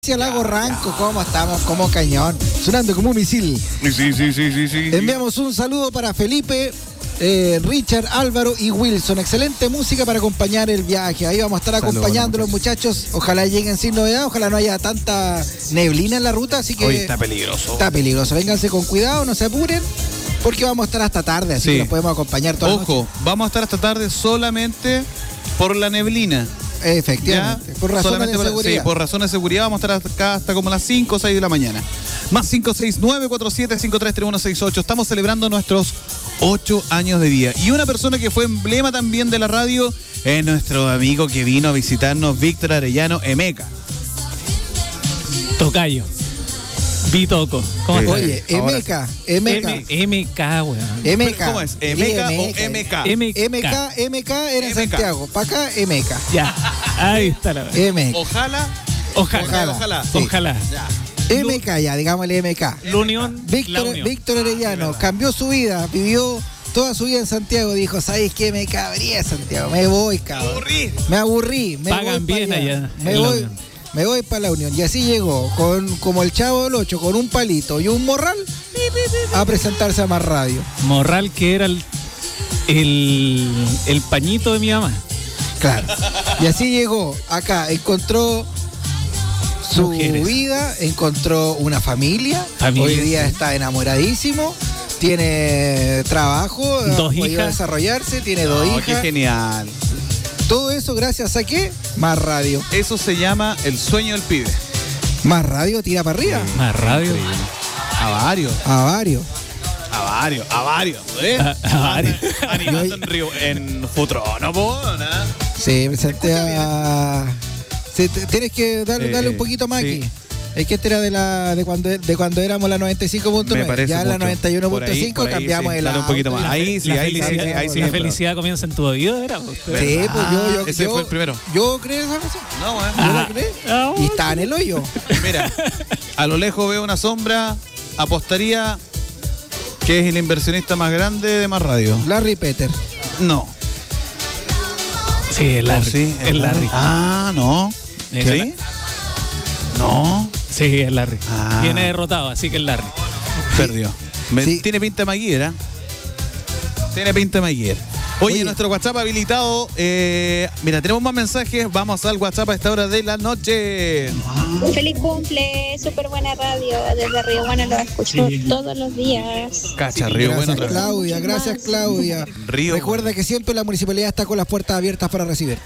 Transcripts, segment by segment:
Lago Ranco, ¿cómo estamos? Como cañón, sonando como un misil. Sí. Enviamos un saludo para Felipe, Richard, Álvaro y Wilson. Excelente música para acompañar el viaje. Ahí vamos a estar acompañando a los muchachos. Ojalá lleguen sin novedad, ojalá no haya tanta neblina en la ruta, así que hoy está peligroso. Está peligroso, vénganse con cuidado, no se apuren, porque vamos a estar hasta tarde, así que los podemos acompañar toda la noche. Ojo, vamos a estar hasta tarde solamente por la neblina. Efectivamente, por razones de seguridad. Sí, por razones de seguridad vamos a estar acá hasta como las 5 o 6 de la mañana. Más 569-4753-3168. Estamos celebrando nuestros 8 años de vida. Y una persona que fue emblema también de la radio es nuestro amigo que vino a visitarnos, Víctor Arellano, Emeca. Tocayo. Bitoco. ¿Cómo estás? Oye, Emeca. MK, weón. Emeca. ¿Cómo es? ¿Emeca o MK? MK era en Santiago. Para acá, Emeca. Ya. Ahí está la verdad. Emeca. Ojalá. Sí. Ojalá. Ya. MK ya, digámosle MK. La unión. Víctor Arellano cambió su vida, vivió toda su vida en Santiago. Dijo, ¿sabes qué? Me cabría Santiago. Me voy, cabrón. Me aburrí. Pagan bien allá. Me voy para la Unión. Y así llegó, como el Chavo del 8, con un palito y un morral, a presentarse a Más Radio. Morral que era el pañito de mi mamá. Claro. Y así llegó acá, encontró su vida, encontró una familia. Hoy día está enamoradísimo, tiene trabajo, dos ha podido hijas, desarrollarse, tiene dos hijas. ¡Qué genial! Todo eso gracias a ¿qué? Más Radio. Eso se llama el sueño del pibe. Más Radio tira para arriba. Más Radio. A varios. Animando en Futrono, ¿no? Sí, presenté a... Sí, tienes que darle un poquito más aquí. Es que este era de cuando éramos la 95.9. Ya la 91.5 cambiamos el un poquito más. Ahí sí. La felicidad comienza en tu oído, ¿era? Sí, pues ese fue el primero. Yo creí esa cosa. No, yo la creí. Y está en el hoyo. Mira, a lo lejos veo una sombra. Apostaría que es el inversionista más grande de Más Radio. Larry Peter. No. Sí, el Larry. Sí, el Larry. Ah, no. ¿Sí? No. Sí, el Larry. Viene derrotado, así que el Larry. Perdió. Tiene pinta de Maguire. Tiene pinta de Maguire. Oye, nuestro WhatsApp habilitado. Mira, tenemos más mensajes. Vamos al WhatsApp a esta hora de la noche. Feliz cumple, súper buena radio. Desde Río Bueno lo escucho todos los días. Cacha, Río Bueno. Gracias, Claudia. Recuerda que siempre la municipalidad está con las puertas abiertas para recibirte.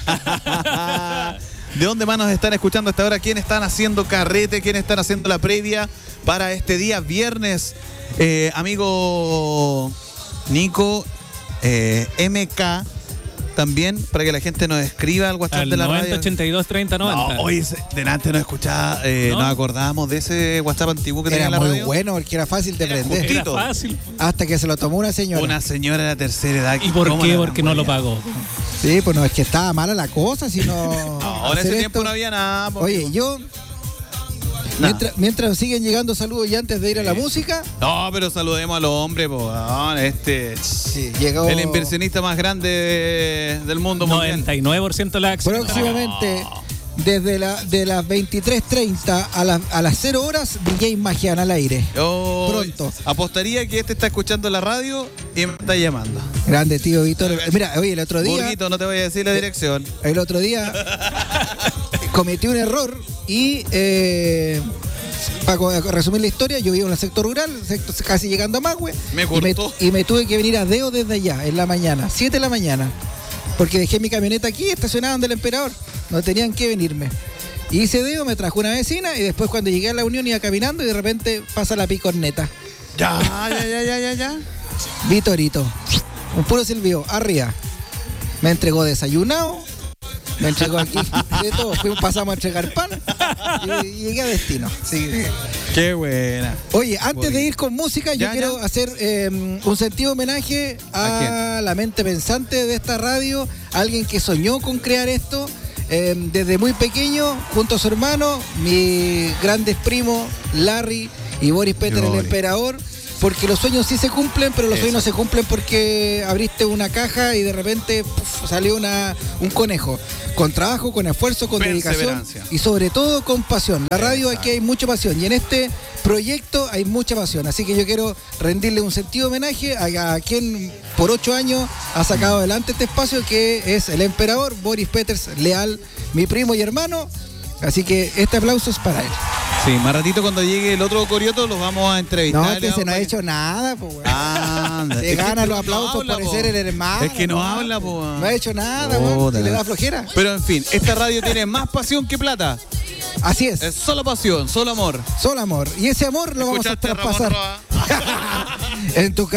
¿De dónde más nos están escuchando hasta ahora? ¿Quiénes están haciendo carrete? ¿Quiénes están haciendo la previa para este día viernes? Amigo Nico, MK, también, para que la gente nos escriba al WhatsApp de la 90, radio. 82 30 90. No, hoy delante nos escuchaba, nos acordábamos de ese WhatsApp antiguo que tenía en la radio. Era muy bueno porque era fácil de prender. Era fácil. Hasta que se lo tomó una señora. Una señora de la tercera edad. ¿Y por qué? Porque no lo pagó. Sí, pues no, es que estaba mala la cosa, sino... No, en ese tiempo no había nada. Oye, yo... Mientras siguen llegando saludos y antes de ir a la música... No, pero saludemos a los hombres, sí, llegó el inversionista más grande del mundo mundial. 99% de la acción. Próximamente, desde de las 23:30 a las 0 horas, DJ Magian al aire. Pronto. Apostaría que está escuchando la radio y me está llamando. Grande tío Víctor. Mira, oye, el otro día... Burguito, no te voy a decir la dirección. El otro día cometí un error y... para resumir la historia, yo vivo en el sector rural, casi llegando a Magüe. Y me tuve que venir a Deo desde allá, en la mañana, 7 de la mañana. Porque dejé mi camioneta aquí, estacionada del Emperador. No tenían que venirme. Y hice Deo, me trajo una vecina y después cuando llegué a la Unión iba caminando y de repente pasa la picorneta. Ya. Vitorito. Un puro silbido, arriba. Me entregó desayunado. Me entregó aquí de todo. Pasamos a entregar pan y llegué a destino. Sí. Qué buena. Oye, antes de ir con música, yo quiero hacer un sentido homenaje a la mente pensante de esta radio, alguien que soñó con crear esto desde muy pequeño, junto a su hermano, mis grandes primos, Larry y Boris Peter, el Emperador. porque los sueños sí se cumplen, pero los sueños no se cumplen porque abriste una caja y de repente salió un conejo. Con trabajo, con esfuerzo, con dedicación y sobre todo con pasión. La radio aquí hay mucha pasión y en este proyecto hay mucha pasión. Así que yo quiero rendirle un sentido homenaje a quien por 8 años ha sacado adelante este espacio, que es el emperador Boris Peters Leal, mi primo y hermano. Así que este aplauso es para él. Sí, más ratito cuando llegue el otro Corioto los vamos a entrevistar. No, es que se no ha hecho nada, pues. Se gana los aplausos por ser el hermano. Es que no habla, pues. No ha hecho nada, weón. Le da flojera. Pero en fin, esta radio tiene más pasión que plata. Así es. Es solo pasión, solo amor. Solo amor. Y ese amor lo vamos a traspasar. En tu